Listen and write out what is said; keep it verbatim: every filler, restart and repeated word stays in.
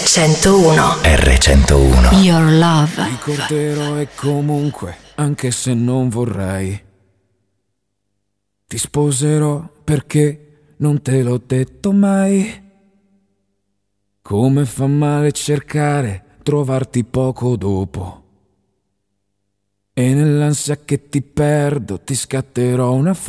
centouno. R centouno. Your love. Ti ricorderò e comunque, anche se non vorrei, ti sposerò perché non te l'ho detto mai. Come fa male cercare, trovarti poco dopo. E nell'ansia che ti perdo ti scatterò una foto